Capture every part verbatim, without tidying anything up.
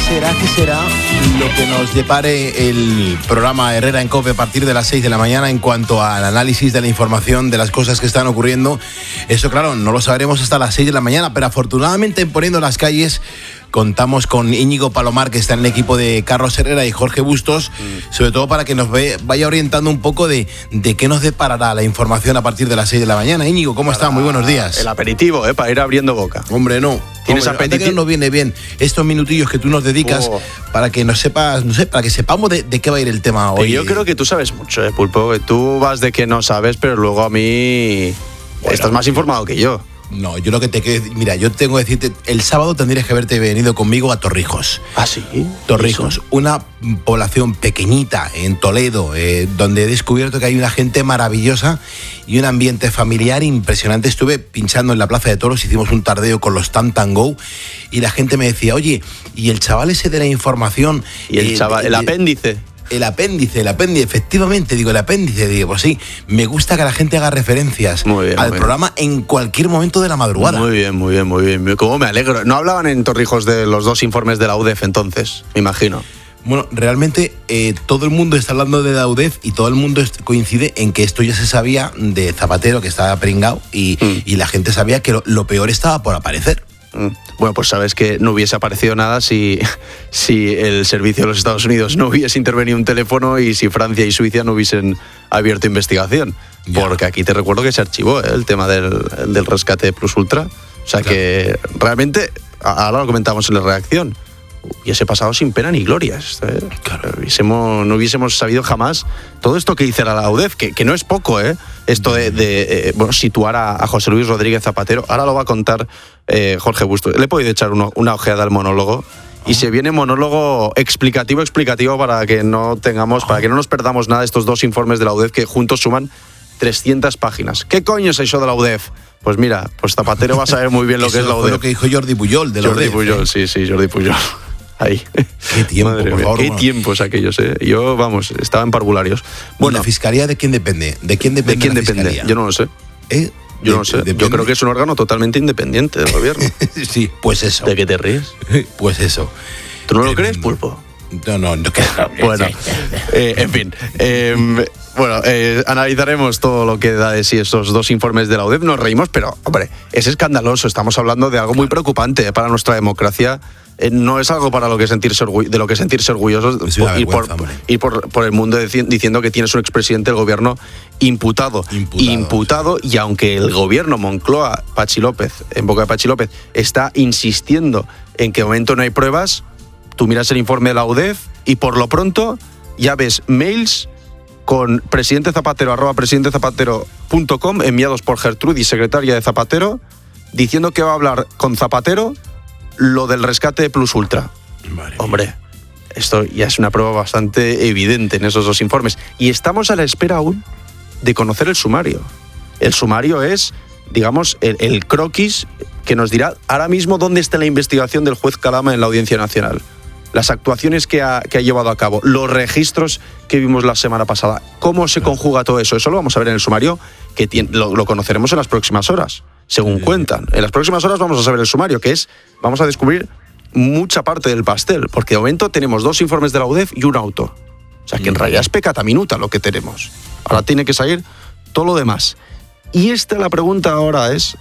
será, qué será lo que nos depare el programa Herrera en COPE a partir de las seis de la mañana en cuanto al análisis de la información de las cosas que están ocurriendo? Eso, claro, no lo sabremos hasta las seis de la mañana, pero afortunadamente en Poniendo las Calles contamos con Íñigo Palomar, que está en el equipo de Carlos Herrera, y Jorge Bustos, mm. sobre todo para que nos ve, vaya orientando un poco de, de qué nos deparará la información a partir de las seis de la mañana. Íñigo, ¿cómo está? Muy buenos días. El aperitivo, ¿eh? Para ir abriendo boca. Hombre, no. ¿Tienes apetito? Que nos viene bien estos minutillos que tú nos dedicas oh. para que nos sepas, no sé, para que sepamos de, de qué va a ir el tema hoy. Yo creo que tú sabes mucho, ¿eh, Pulpo? Tú vas de que no sabes, pero luego a mí bueno, estás más informado que yo. No, yo lo que te quiero decir, mira, yo tengo que decirte, el sábado tendrías que haberte venido conmigo a Torrijos. ¿Ah, sí? Torrijos, ¿eso? Una población pequeñita en Toledo, eh, donde he descubierto que hay una gente maravillosa y un ambiente familiar impresionante. Estuve pinchando en la Plaza de Toros, hicimos un tardeo con los Tam Tam Go y la gente me decía, oye, ¿y el chaval ese de la información? ¿Y el eh, chaval, el, el apéndice? El apéndice, el apéndice, efectivamente, digo, el apéndice, digo, pues sí, me gusta que la gente haga referencias muy bien, al muy programa bien. En cualquier momento de la madrugada. Muy bien, muy bien, muy bien. Cómo me alegro. ¿No hablaban en Torrijos de los dos informes de la U D E F entonces? Me imagino. Bueno, realmente eh, todo el mundo está hablando de la U D E F y todo el mundo coincide en que esto ya se sabía de Zapatero, que estaba pringao, y, mm. y la gente sabía que lo, lo peor estaba por aparecer. Bueno, pues sabes que no hubiese aparecido nada si, si el servicio de los Estados Unidos no hubiese intervenido un teléfono y si Francia y Suiza no hubiesen abierto investigación. Ya. Porque aquí te recuerdo que se archivó ¿eh? el tema del, del rescate Plus Ultra. O sea claro. que realmente, ahora lo comentamos en la reacción, hubiese pasado sin pena ni gloria. ¿eh? Claro. Hubiésemos, no hubiésemos sabido jamás todo esto que hizo la U D E F, que, que no es poco, ¿eh? Esto de, de eh, bueno, situar a, a José Luis Rodríguez Zapatero. Ahora lo va a contar eh, Jorge Bustos. Le he podido echar uno, una ojeada al monólogo. Y se viene monólogo explicativo, explicativo para que no tengamos, para que no nos perdamos nada estos dos informes de la U D E F que juntos suman trescientas páginas. ¿Qué coño es eso de la U D E F? Pues mira, pues Zapatero va a saber muy bien lo que es la U D E F. Eso fue lo que dijo Jordi Pujol de la Jordi U D E F. Jordi Pujol, sí, sí, Jordi Pujol. Ahí. Qué tiempo, Madre por mía, favor. Qué bueno. tiempos aquellos, ¿eh? Yo, vamos, estaba en parvularios. Bueno, ¿la fiscalía de quién depende? ¿De quién depende? ¿De quién la depende? fiscalía? Yo no lo sé. ¿Eh? Yo no lo sé. Depende. Yo creo que es un órgano totalmente independiente del gobierno. Sí, pues eso. ¿De qué te ríes? Pues eso. ¿Tú no lo crees, Pulpo? No, no, no. Que... Bueno, eh, en fin. Eh, bueno, eh, analizaremos todo lo que da de sí esos dos informes de la U D E F. Nos reímos, pero, hombre, es escandaloso. Estamos hablando de algo muy preocupante para nuestra democracia. Eh, no es algo para lo que sentirse orgu- de lo que sentirse orgullosos por, ir, por, ir por, por el mundo deci- diciendo que tienes un expresidente del gobierno imputado. Imputado. Imputado, y aunque el gobierno Moncloa, Pachi López, en boca de Pachi López, está insistiendo en que de momento no hay pruebas, tú miras el informe de la U D E F y por lo pronto ya ves mails con presidente Zapatero, arroba presidente zapatero punto com, enviados por Gertrudis, secretaria de Zapatero, diciendo que va a hablar con Zapatero lo del rescate de Plus Ultra. Madre Hombre, mía. Esto ya es una prueba bastante evidente en esos dos informes. Y estamos a la espera aún de conocer el sumario. El sumario es, digamos, el, el croquis que nos dirá ahora mismo dónde está la investigación del juez Calama en la Audiencia Nacional. Las actuaciones que ha, que ha llevado a cabo, los registros que vimos la semana pasada, cómo se conjuga todo eso. Eso lo vamos a ver en el sumario, que tiene, lo, lo conoceremos en las próximas horas, según sí. cuentan. En las próximas horas vamos a saber el sumario, que es, vamos a descubrir mucha parte del pastel, porque de momento tenemos dos informes de la U D E F y un auto. O sea, que en realidad es pecata minuta lo que tenemos. Ahora tiene que salir todo lo demás. Y esta la pregunta ahora es,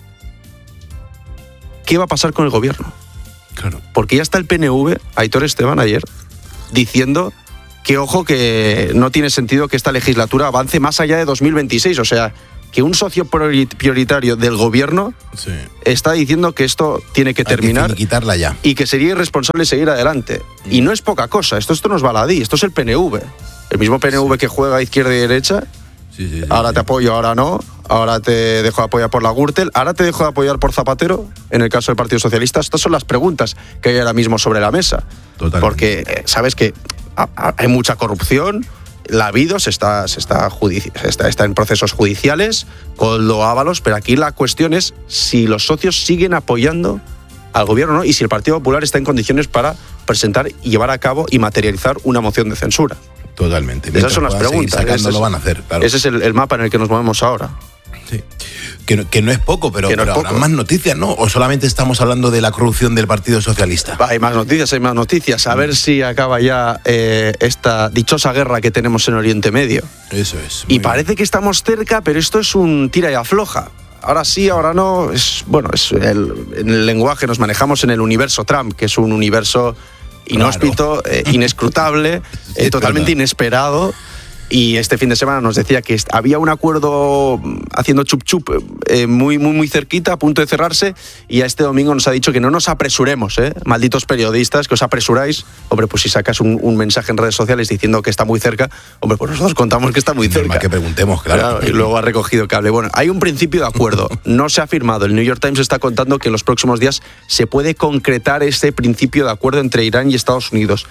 ¿qué va a pasar con el gobierno? Claro. Porque ya está el P N V, Aitor Esteban ayer, diciendo que, ojo, que no tiene sentido que esta legislatura avance más allá de dos mil veintiséis. O sea, que un socio prioritario del gobierno sí. está diciendo que esto tiene que Hay terminar que quitarla ya. Y que sería irresponsable seguir adelante. Mm. Y no es poca cosa, esto, esto no es baladí, esto es el P N V. El mismo P N V sí. que juega a izquierda y derecha. Sí, sí, sí, ahora sí. te apoyo, ahora no. Ahora te dejo de apoyar por la Gürtel. Ahora te dejo de apoyar por Zapatero, en el caso del Partido Socialista. Estas son las preguntas que hay ahora mismo sobre la mesa. Totalmente. Porque eh, sabes que a, a, hay mucha corrupción. La ha habido, se está, se está, judici- está, está en procesos judiciales, Koldo Ábalos, pero aquí la cuestión es si los socios siguen apoyando al gobierno, ¿no? Y si el Partido Popular está en condiciones para presentar y llevar a cabo y materializar una moción de censura. Totalmente. Esas son las preguntas. Sacando, ese es, lo van a hacer, claro. Ese es el, el mapa en el que nos movemos ahora. Sí. Que, que no es poco, pero, Que no pero es habrá poco. más noticias, ¿no? ¿O solamente estamos hablando de la corrupción del Partido Socialista? Hay más noticias, hay más noticias. A ver si acaba ya eh, esta dichosa guerra que tenemos en Oriente Medio. Eso es. Y parece que estamos cerca, pero esto es un tira y afloja. Ahora sí, ahora no. Es, bueno, es el, en el lenguaje nos manejamos en el universo Trump, que es un universo inhóspito, eh, inescrutable, eh, totalmente verdad. inesperado. Y este fin de semana nos decía que est- había un acuerdo haciendo chup chup eh, muy, muy, muy cerquita, a punto de cerrarse, y a este domingo nos ha dicho que no nos apresuremos, ¿eh? Malditos periodistas, que os apresuráis. Hombre, pues si sacas un, un mensaje en redes sociales diciendo que está muy cerca, hombre, pues nosotros contamos que está muy cerca. Normal que preguntemos, claro. Claro, y luego ha recogido cable. Bueno, hay un principio de acuerdo. No se ha firmado. El New York Times está contando que en los próximos días se puede concretar ese principio de acuerdo entre Irán y Estados Unidos.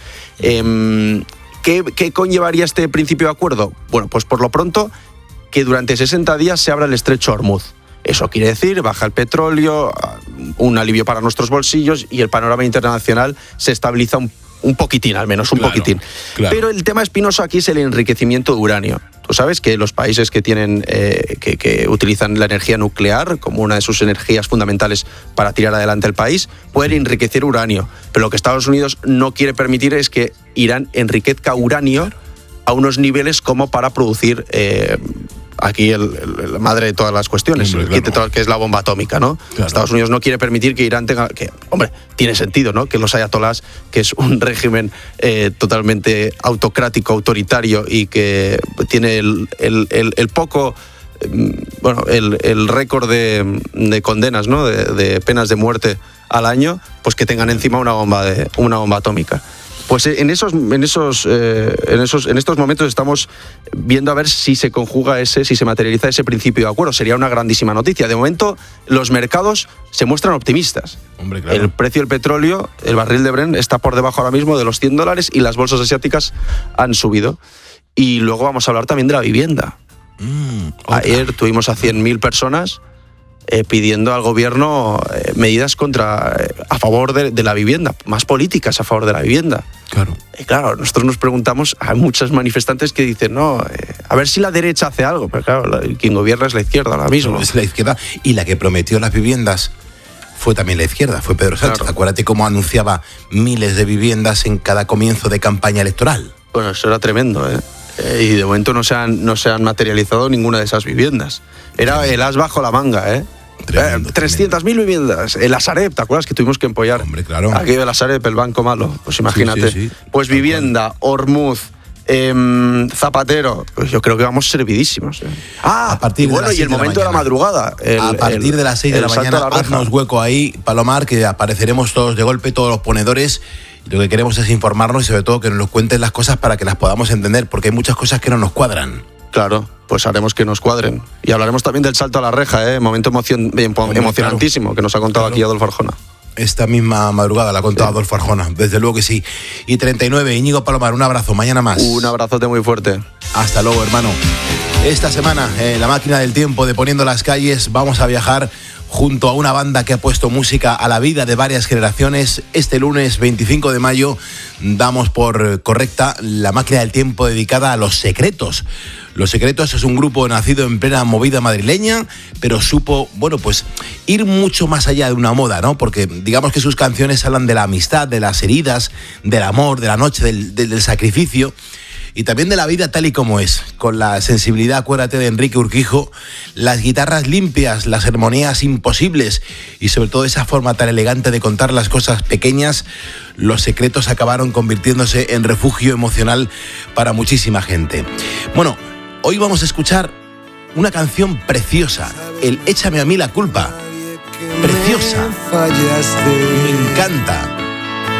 Eh, ¿qué, ¿Qué conllevaría este principio de acuerdo? Bueno, pues por lo pronto que durante sesenta días se abra el estrecho Hormuz. Eso quiere decir, baja el petróleo, un alivio para nuestros bolsillos y el panorama internacional se estabiliza un, un poquitín, al menos un Claro, poquitín. claro. Pero el tema espinoso aquí es el enriquecimiento de uranio. Tú sabes que los países que tienen eh, que, que utilizan la energía nuclear como una de sus energías fundamentales para tirar adelante el país pueden enriquecer uranio. Pero lo que Estados Unidos no quiere permitir es que Irán enriquezca uranio a unos niveles como para producir eh, aquí el, el- la madre de todas las cuestiones, Hombre, el claro. kit de todo- que es la bomba atómica, ¿no? Claro. Estados Unidos no quiere permitir que Irán tenga, que, hombre, tiene sentido, ¿no? Que los ayatolás, que es un régimen eh, totalmente autocrático, autoritario y que tiene el, el- el- el poco, eh, bueno, el, el récord de, de condenas, ¿no? De, de penas de muerte al año, pues que tengan encima una bomba de una bomba atómica. Pues en esos, en esos, eh, en esos, en estos momentos estamos viendo a ver si se conjuga ese, si se materializa ese principio de acuerdo. Sería una grandísima noticia. De momento, los mercados se muestran optimistas. Hombre, claro. El precio del petróleo, el barril de Brent, está por debajo ahora mismo de los cien dólares y las bolsas asiáticas han subido. Y luego vamos a hablar también de la vivienda. Mm, otra. Ayer tuvimos a cien mil personas eh, pidiendo al gobierno eh, medidas contra, eh, a favor de, de la vivienda, más políticas a favor de la vivienda. Claro. Y claro, nosotros nos preguntamos, hay muchos manifestantes que dicen, no, eh, a ver si la derecha hace algo, pero claro, la- quien gobierna es la izquierda ahora mismo. Es la izquierda. Y la que prometió las viviendas fue también la izquierda, fue Pedro Sánchez. Claro. Acuérdate cómo anunciaba miles de viviendas en cada comienzo de campaña electoral. Bueno, eso era tremendo, ¿eh? Eh, y de momento no se, han, no se han materializado ninguna de esas viviendas. Era el as bajo la manga, ¿eh? Tremendo, Eh, trescientas mil viviendas. El Asarep, ¿te acuerdas que tuvimos que empollar? Hombre, claro. Aquello del Asarep, el banco malo. Pues imagínate. Sí, sí, sí. Pues Tal vivienda, Hormuz, em, Zapatero. Pues yo creo que vamos servidísimos. ¿eh? Ah, A partir y de bueno, las y el seis de la momento de la mañana. madrugada. el- a partir el- de las seis de el la salto mañana, a la reja. haznos hueco ahí, Palomar, que apareceremos todos de golpe, todos los ponedores. Y lo que queremos es informarnos y sobre todo que nos cuenten las cosas para que las podamos entender, porque hay muchas cosas que no nos cuadran. Claro, pues haremos que nos cuadren. Y hablaremos también del salto a la reja, ¿eh? Momento emocion- Hombre, emocionantísimo que nos ha contado Claro. aquí Adolfo Arjona. Esta misma madrugada la ha contado Sí. Adolfo Arjona, desde luego que sí. Y treinta y nueve, Íñigo Palomar, un abrazo, mañana más. Un abrazote muy fuerte. Hasta luego, hermano. Esta semana, en la máquina del tiempo de Poniendo las Calles, vamos a viajar junto a una banda que ha puesto música a la vida de varias generaciones. Este lunes veinticinco de mayo damos por correcta la máquina del tiempo dedicada a Los Secretos. Los Secretos es un grupo nacido en plena movida madrileña, pero supo, bueno, pues ir mucho más allá de una moda, ¿no? Porque digamos que sus canciones hablan de la amistad, de las heridas, del amor, de la noche, del, del, del sacrificio. Y también de la vida tal y como es, con la sensibilidad, acuérdate, de Enrique Urquijo, las guitarras limpias, las armonías imposibles y sobre todo esa forma tan elegante de contar las cosas pequeñas. Los Secretos acabaron convirtiéndose en refugio emocional para muchísima gente. Bueno, hoy vamos a escuchar una canción preciosa, el Échame a mí la culpa. Preciosa. Me encanta.